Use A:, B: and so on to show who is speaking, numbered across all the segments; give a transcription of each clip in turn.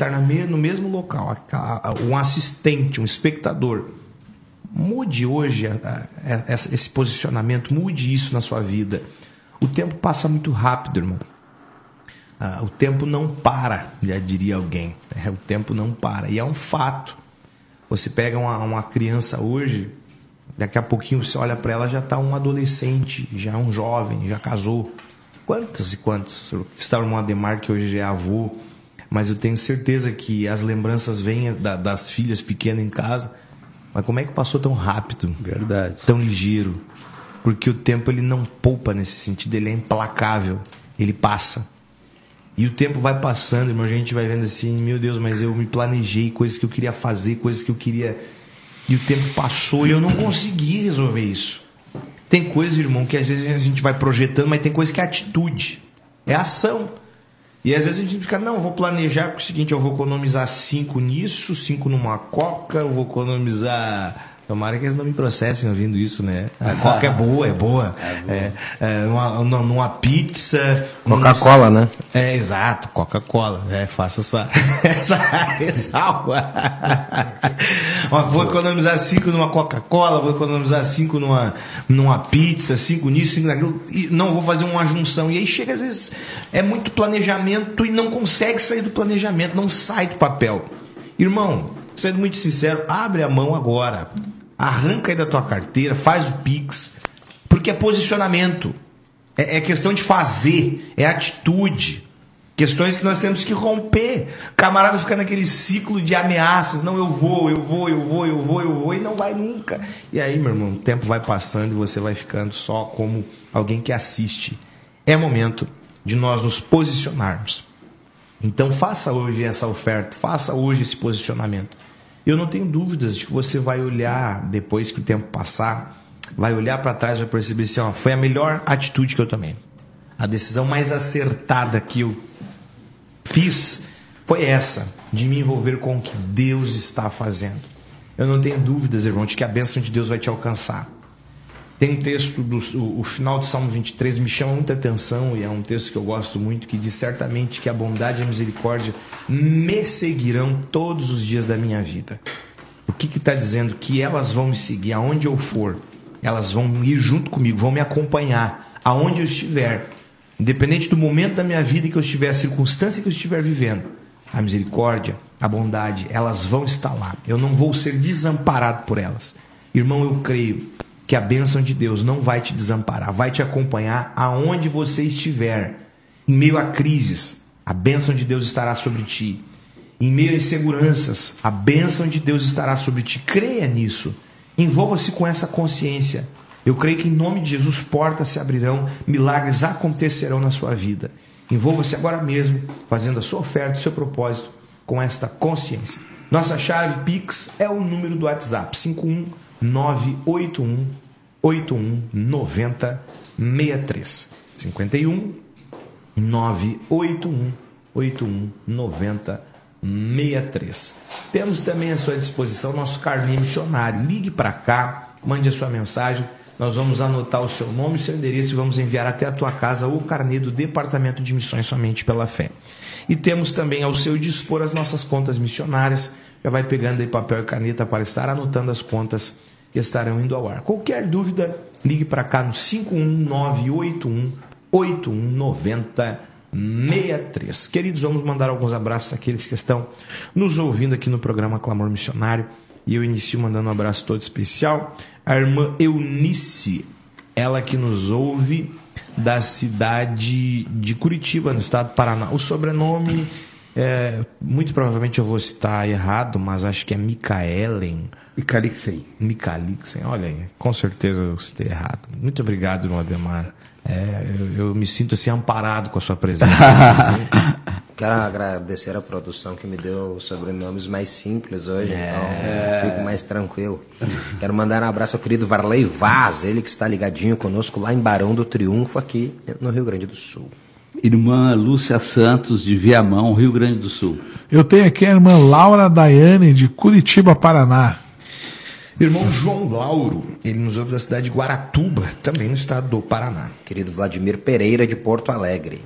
A: estar no mesmo local, um assistente, um espectador. Mude hoje esse posicionamento, mude isso na sua vida. O tempo passa muito rápido, irmão. O tempo não para, já diria alguém. O tempo não para. E é um fato. Você pega uma criança hoje, daqui a pouquinho você olha para ela, já está um adolescente, já é um jovem, já casou. Quantos e quantos? Está o irmão Ademar, que hoje já é avô. Mas eu tenho certeza que as lembranças vêm das filhas pequenas em casa. Mas como é que passou tão rápido?
B: Verdade.
A: Tão ligeiro? Porque o tempo ele não poupa nesse sentido, ele é implacável. Ele passa. E o tempo vai passando, irmão, a gente vai vendo assim, meu Deus, mas eu me planejei, coisas que eu queria fazer, coisas que eu queria... E o tempo passou e eu não consegui resolver isso. Tem coisas, irmão, que às vezes a gente vai projetando, mas tem coisa que é atitude, é ação. E às vezes a gente fica, não, eu vou planejar, porque é o seguinte, eu vou economizar 5 nisso, 5 numa coca, eu vou economizar... Tomara que eles não me processem ouvindo isso, né? A coca é boa, é boa. Numa pizza...
C: Coca-Cola, né?
A: Exato, Coca-Cola. Faça essa ressalva. Vou economizar 5 numa Coca-Cola, vou economizar 5 numa pizza, 5 nisso, 5 naquilo. E não, vou fazer uma junção. E aí chega, às vezes, é muito planejamento e não consegue sair do planejamento, não sai do papel. Irmão, sendo muito sincero, abre a mão agora. Arranca aí da tua carteira, faz o Pix. Porque é posicionamento. É questão de fazer. É atitude. Questões que nós temos que romper. O camarada fica naquele ciclo de ameaças. Não, eu vou. E não vai nunca. E aí, meu irmão, o tempo vai passando e você vai ficando só como alguém que assiste. É momento de nós nos posicionarmos. Então faça hoje essa oferta. Faça hoje esse posicionamento. Eu não tenho dúvidas de que você vai olhar, depois que o tempo passar, vai olhar para trás e vai perceber assim, foi a melhor atitude que eu tomei. A decisão mais acertada que eu fiz foi essa, de me envolver com o que Deus está fazendo. Eu não tenho dúvidas, irmão, de que a bênção de Deus vai te alcançar. Tem um texto, o final do Salmo 23 me chama muita atenção, e é um texto que eu gosto muito, que diz certamente que a bondade e a misericórdia me seguirão todos os dias da minha vida. O que está dizendo? Que elas vão me seguir aonde eu for, elas vão ir junto comigo, vão me acompanhar aonde eu estiver, independente do momento da minha vida que eu estiver, a circunstância que eu estiver vivendo. A misericórdia, a bondade, elas vão estar lá. Eu não vou ser desamparado por elas. Irmão, eu creio que a bênção de Deus não vai te desamparar, vai te acompanhar aonde você estiver. Em meio a crises, a bênção de Deus estará sobre ti. Em meio a inseguranças, a bênção de Deus estará sobre ti. Creia nisso. Envolva-se com essa consciência. Eu creio que em nome de Jesus portas se abrirão, milagres acontecerão na sua vida. Envolva-se agora mesmo, fazendo a sua oferta, o seu propósito, com esta consciência. Nossa chave Pix é o número do WhatsApp, 51-981-90-63. 51-981-81-90-63. Temos também à sua disposição nosso carnê missionário. Ligue para cá, mande a sua mensagem. Nós vamos anotar o seu nome e o seu endereço e vamos enviar até a tua casa o carnê do Departamento de Missões Somente pela Fé. E temos também ao seu dispor as nossas contas missionárias. Já vai pegando aí papel e caneta para estar anotando as contas que estarão indo ao ar. Qualquer dúvida, ligue para cá no 51981-8190-63. Queridos, vamos mandar alguns abraços àqueles que estão nos ouvindo aqui no programa Clamor Missionário. E eu inicio mandando um abraço todo especial à irmã Eunice, ela que nos ouve da cidade de Curitiba, no estado do Paraná. O sobrenome, muito provavelmente eu vou citar errado, mas acho que é Micaelen. Micalixen, olha aí, com certeza eu citei errado. Muito obrigado, irmão Ademar. Eu me sinto assim amparado com a sua presença.
C: Quero agradecer a produção que me deu sobrenomes mais simples hoje, então fico mais tranquilo. Quero mandar um abraço ao querido Varley Vaz, ele que está ligadinho conosco lá em Barão do Triunfo, aqui no Rio Grande do Sul.
B: Irmã Lúcia Santos, de Viamão, Rio Grande do Sul.
D: Eu tenho aqui a irmã Laura Daiane, de Curitiba, Paraná.
A: Irmão João Lauro, ele nos ouve da cidade de Guaratuba, também no estado do Paraná.
C: Querido Vladimir Pereira, de Porto Alegre.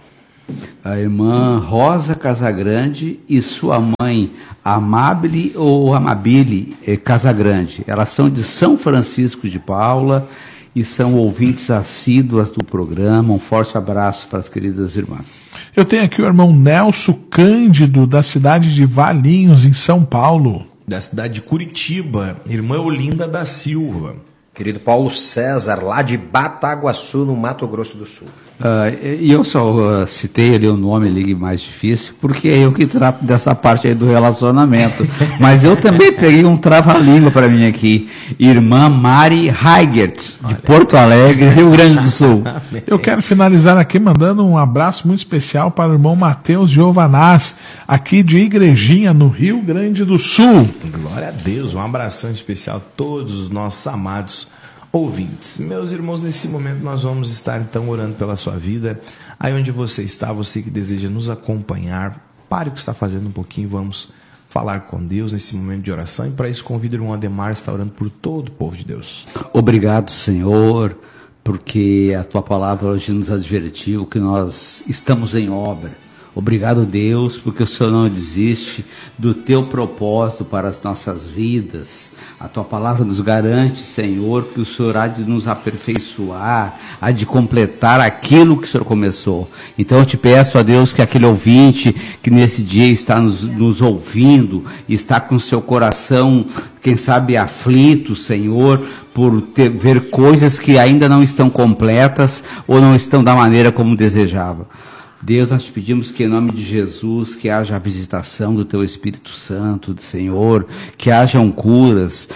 B: A irmã Rosa Casagrande e sua mãe Amabile ou Amabile Casagrande. Elas são de São Francisco de Paula e são ouvintes assíduas do programa. Um forte abraço para as queridas irmãs.
D: Eu tenho aqui o irmão Nelson Cândido, da cidade de Valinhos, em São Paulo.
A: Da cidade de Curitiba, irmã Olinda da Silva.
C: Querido Paulo César, lá de Bataguaçu, no Mato Grosso do Sul.
B: E eu só citei ali o nome ali mais difícil, porque é eu que trato dessa parte aí do relacionamento. Mas eu também peguei um trava-língua para mim aqui. Irmã Mari Heigert, de Porto Alegre, Rio Grande do Sul.
D: Eu quero finalizar aqui mandando um abraço muito especial para o irmão Matheus Giovanaz, aqui de Igrejinha, no Rio Grande do Sul.
A: Glória a Deus, um abração especial a todos os nossos amados ouvintes. Meus irmãos, nesse momento nós vamos estar então orando pela sua vida. Aí onde você está, você que deseja nos acompanhar, pare o que está fazendo um pouquinho, vamos falar com Deus nesse momento de oração. E para isso convido o irmão Ademar a estar orando por todo o povo de Deus.
B: Obrigado, Senhor, porque a tua palavra hoje nos advertiu que nós estamos em obra. Obrigado, Deus, porque o Senhor não desiste do teu propósito para as nossas vidas. A tua palavra nos garante, Senhor, que o Senhor há de nos aperfeiçoar, há de completar aquilo que o Senhor começou. Então eu te peço a Deus que aquele ouvinte que nesse dia está nos ouvindo, está com seu coração, quem sabe, aflito, Senhor, por ver coisas que ainda não estão completas ou não estão da maneira como desejava. Deus, nós te pedimos que em nome de Jesus, que haja a visitação do teu Espírito Santo, Senhor, que hajam curas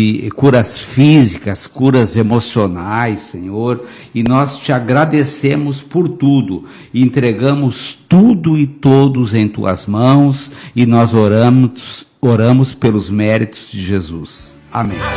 B: físicas, curas emocionais, Senhor, e nós te agradecemos por tudo, e entregamos tudo e todos em tuas mãos, e nós oramos pelos méritos de Jesus. Amém.